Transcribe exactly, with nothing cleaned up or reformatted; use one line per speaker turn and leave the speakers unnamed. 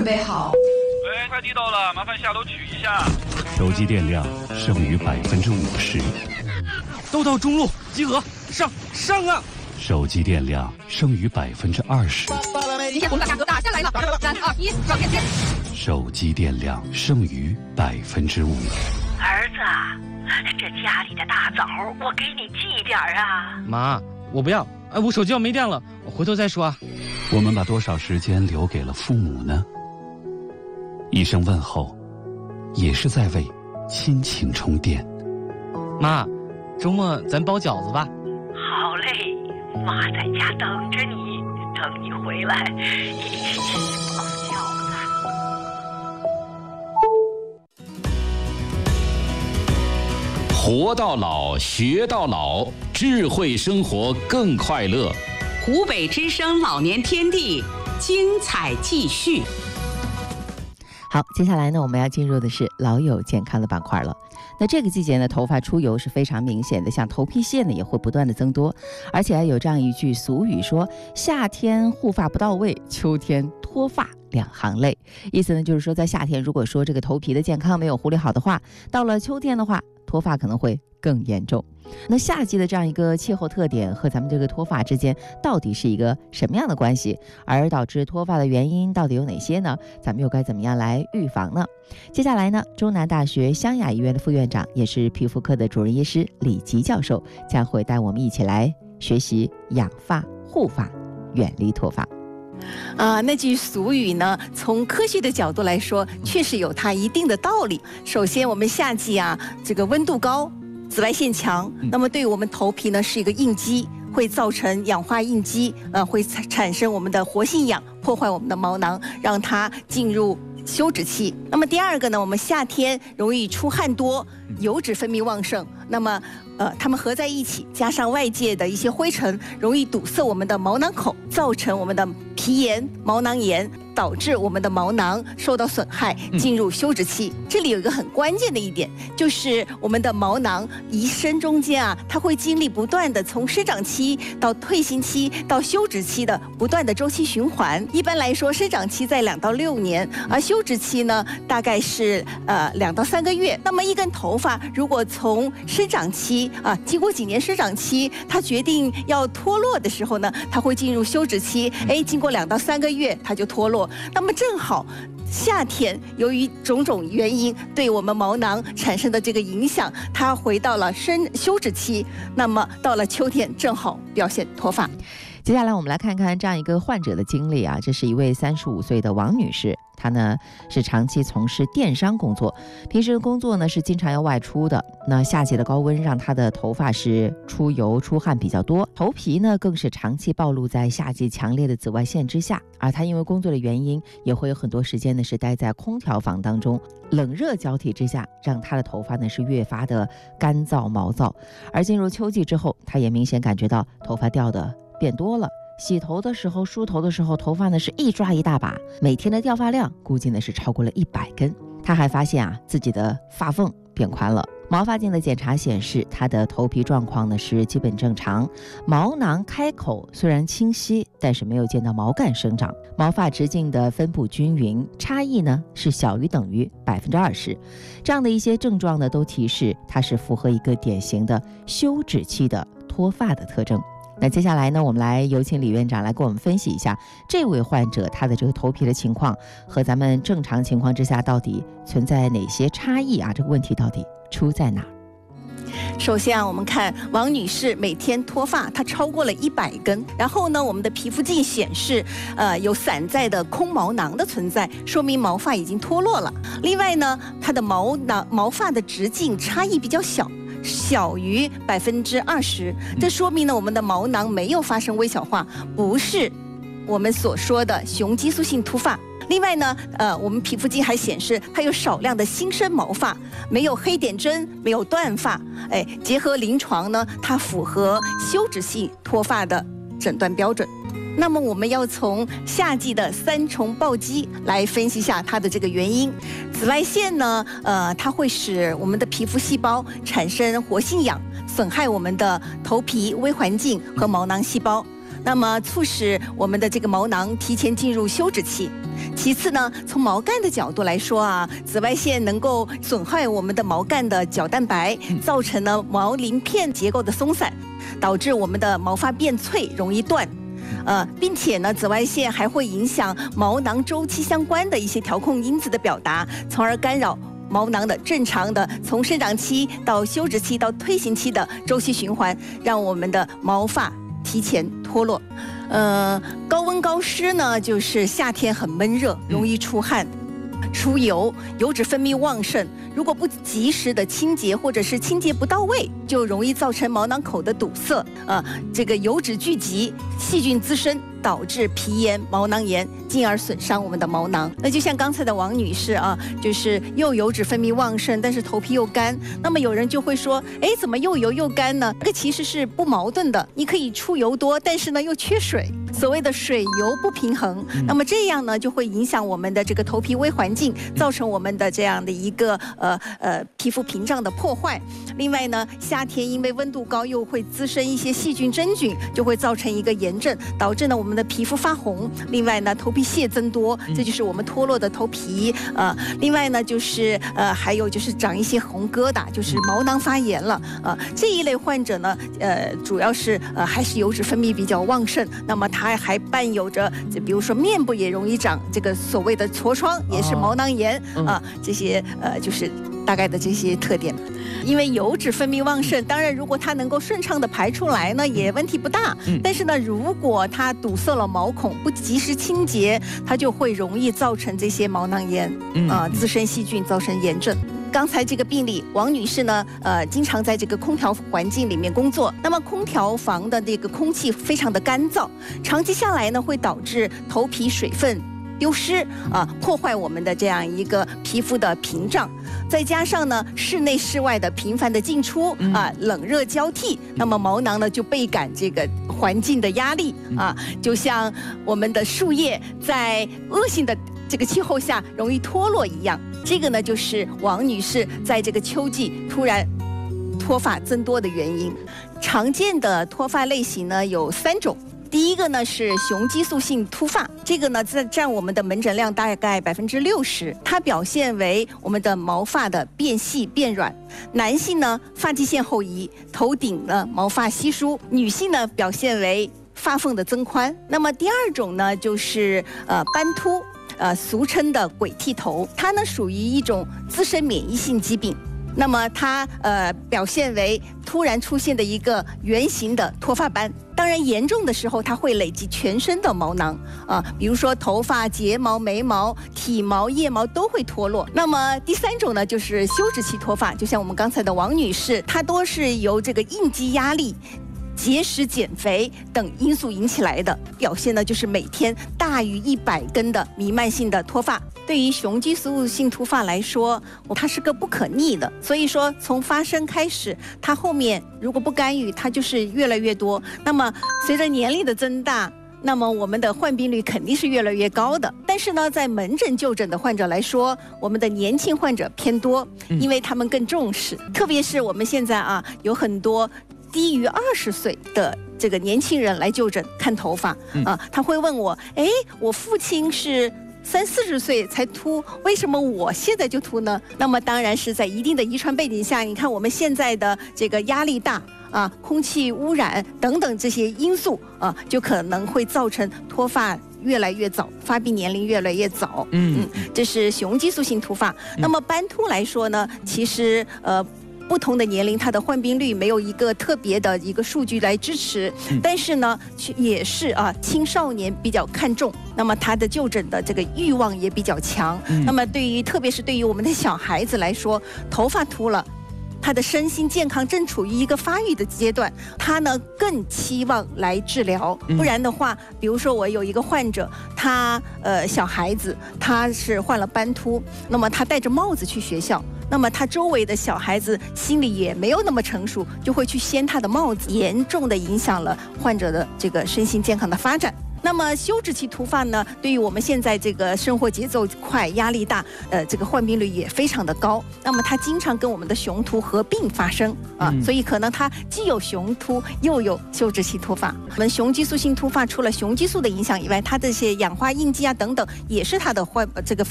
准备好。
喂，快递到了，麻烦下楼取一下。
手机电量剩余百分之五十。
都到中路，集合，上上啊！
手机电量剩余百分之二十。
今天我们把价格打下来了，三二一，上链接。
手机电量剩余百分之五。
儿子，这家里的大枣我给你寄点儿啊。
妈，我不要，哎，我手机要没电了，我回头再说啊。
我们把多少时间留给了父母呢？一声问候，也是在为亲情充电。
妈，周末咱包饺子吧。
好嘞，妈在家等着你，等你回来一起包饺子。
活到老，学到老，智慧生活更快乐。
湖北之声老年天地，精彩继续。
好，接下来呢，我们要进入的是老友健康的板块了。那这个季节呢，头发出油是非常明显的，像头皮屑呢也会不断的增多，而且还有这样一句俗语说：夏天护发不到位，秋天脱发两行泪。意思呢就是说，在夏天如果说这个头皮的健康没有护理好的话，到了秋天的话，脱发可能会更严重。那夏季的这样一个气候特点和咱们这个脱发之间到底是一个什么样的关系？而导致脱发的原因到底有哪些呢？咱们又该怎么样来预防呢？接下来呢，中南大学湘雅医院的副院长，也是皮肤科的主任医师李吉教授将会带我们一起来学习养发护发，远离脱发。
啊、呃，那句俗语呢，从科学的角度来说，确实有它一定的道理。首先，我们夏季啊，这个温度高，紫外线强，那么对于我们头皮呢是一个应激，会造成氧化应激，呃，会产生我们的活性氧，破坏我们的毛囊，让它进入休止期。那么第二个呢，我们夏天容易出汗多，油脂分泌旺盛，那么呃，它们合在一起，加上外界的一些灰尘，容易堵塞我们的毛囊口，造成我们的皮炎、毛囊炎，导致我们的毛囊受到损害，进入休止期。嗯、这里有一个很关键的一点，就是我们的毛囊一生中间啊，它会经历不断的从生长期到退行期到休止期的不断的周期循环。一般来说，生长期在两到六年，而休止期呢，大概是呃两到三个月。那么一根头发如果从生长期啊，经过几年生长期，它决定要脱落的时候呢，它会进入休止期。哎，经过两到三个月，它就脱落。那么正好，夏天由于种种原因对我们毛囊产生的这个影响，它回到了生休止期。那么到了秋天，正好表现脱发。
接下来我们来看看这样一个患者的经历啊，这是一位三十五岁的王女士，她呢是长期从事电商工作，平时工作呢是经常要外出的。那夏季的高温让她的头发是出油出汗比较多，头皮呢更是长期暴露在夏季强烈的紫外线之下，而她因为工作的原因，也会有很多时间呢是待在空调房当中，冷热交替之下，让她的头发呢是越发的干燥毛躁。而进入秋季之后，她也明显感觉到头发掉的变多了，洗头的时候、梳头的时候，头发呢是一抓一大把，每天的掉发量估计呢是超过了一百根。他还发现啊，自己的发缝变宽了。毛发镜的检查显示，他的头皮状况呢是基本正常，毛囊开口虽然清晰，但是没有见到毛干生长，毛发直径的分布均匀，差异呢是小于等于百分之二十。这样的一些症状呢，都提示它是符合一个典型的休止期的脱发的特征。那接下来呢，我们来有请李院长来给我们分析一下这位患者他的这个头皮的情况和咱们正常情况之下到底存在哪些差异啊？这个问题到底出在哪儿？
首先啊，我们看王女士每天脱发，她超过了一百根。然后呢，我们的皮肤镜显示，呃，有散在的空毛囊的存在，说明毛发已经脱落了。另外呢，她的毛囊毛发的直径差异比较小。小于百分之二十，这说明呢，我们的毛囊没有发生微小化，不是我们所说的雄激素性秃发。另外呢，呃，我们皮肤镜还显示它有少量的新生毛发，没有黑点针，没有断发。哎，结合临床呢，它符合休止性脱发的诊断标准。那么我们要从夏季的三重暴击来分析一下它的这个原因。紫外线呢，呃，它会使我们的皮肤细胞产生活性氧，损害我们的头皮微环境和毛囊细胞。 那么促使我们的这个毛囊提前进入休止期。其次呢，从毛干的角度来说啊，紫外线能够损害我们的毛干的角蛋白，造成呢毛鳞片结构的松散，导致我们的毛发变脆，容易断。呃，并且呢，紫外线还会影响毛囊周期相关的一些调控因子的表达，从而干扰毛囊的正常的从生长期到休止期到退行期的周期循环，让我们的毛发提前脱落。呃，高温高湿呢，就是夏天很闷热，容易出汗、出油，油脂分泌旺盛。如果不及时的清洁，或者是清洁不到位，就容易造成毛囊口的堵塞，呃，这个油脂聚集，细菌滋生，导致皮炎、毛囊炎，进而损伤我们的毛囊。那就像刚才的王女士啊，就是又油脂分泌旺盛，但是头皮又干。那么有人就会说，哎，怎么又油又干呢？这个其实是不矛盾的，你可以出油多，但是呢又缺水。所谓的水油不平衡，那么这样呢就会影响我们的这个头皮微环境，造成我们的这样的一个呃呃皮肤屏障的破坏。另外呢，夏天因为温度高，又会滋生一些细菌真菌，就会造成一个炎症，导致呢我们的皮肤发红。另外呢，头皮屑增多，这就是我们脱落的头皮。呃，另外呢就是呃还有就是长一些红疙瘩，就是毛囊发炎了。呃，这一类患者呢，呃主要是呃还是油脂分泌比较旺盛，那么它还伴有着，比如说面部也容易长这个所谓的痤疮，也是毛囊炎啊、呃，这些呃就是大概的这些特点。因为油脂分泌旺盛，当然如果它能够顺畅的排出来呢，也问题不大。但是呢，如果它堵塞了毛孔，不及时清洁，它就会容易造成这些毛囊炎啊、呃，滋生细菌，造成炎症。刚才这个病例，王女士呢，呃，经常在这个空调环境里面工作。那么空调房的那个空气非常的干燥，长期下来呢，会导致头皮水分丢失啊，破坏我们的这样一个皮肤的屏障。再加上呢，室内室外的频繁的进出啊，冷热交替，那么毛囊呢就倍感这个环境的压力啊，就像我们的树叶在恶性的这个气候下容易脱落一样。这个呢，就是王女士在这个秋季突然脱发增多的原因。常见的脱发类型呢有三种。第一个呢是雄激素性秃发，这个呢在占我们的门诊量大概百分之六十，它表现为我们的毛发的变细变软。男性呢发际线后移，头顶呢毛发稀疏；女性呢表现为发缝的增宽。那么第二种呢就是呃斑秃。呃，俗称的鬼剃头，它呢属于一种自身免疫性疾病。那么它呃表现为突然出现的一个圆形的脱发斑，当然严重的时候它会累积全身的毛囊啊、呃，比如说头发、睫毛、眉毛、体毛、腋毛都会脱落。那么第三种呢就是休止期脱发，就像我们刚才的王女士，她多是由这个应激压力、节食、减肥等因素引起来的，表现呢就是每天大于一百根的弥漫性的脱发。对于雄激素性秃发来说，它是个不可逆的，所以说从发生开始，它后面如果不干预，它就是越来越多。那么随着年龄的增大，那么我们的患病率肯定是越来越高的。但是呢，在门诊就诊的患者来说，我们的年轻患者偏多，因为他们更重视，特别是我们现在啊有很多低于二十岁的这个年轻人来就诊看头发啊，他会问我，哎，我父亲是三四十岁才秃，为什么我现在就秃呢？那么当然是在一定的遗传背景下，你看我们现在的这个压力大啊，空气污染等等这些因素啊，就可能会造成脱发越来越早，发病年龄越来越早。嗯嗯，这是雄激素性秃发。那么斑秃来说呢，其实呃。不同的年龄，它的患病率没有一个特别的一个数据来支持，但是呢，也是啊，青少年比较看重，那么他的就诊的这个欲望也比较强。那么对于特别是对于我们的小孩子来说，头发秃了，他的身心健康正处于一个发育的阶段，他呢更期望来治疗。不然的话，比如说我有一个患者，他呃小孩子他是患了斑秃，那么他戴着帽子去学校。那么他周围的小孩子心理也没有那么成熟，就会去掀他的帽子，严重的影响了患者的这个身心健康的发展。 那么休止期突发呢，对于我们现在这个生活节奏快、压力大，呃，这个患病率也非常的高。那么它经常跟我们的雄突合并发生啊，
嗯、
所以可能它既有雄突又有休止期突发。我们雄激素性突发除了雄激素的影响以外，它这些氧化应激啊等等，也是它的患这个发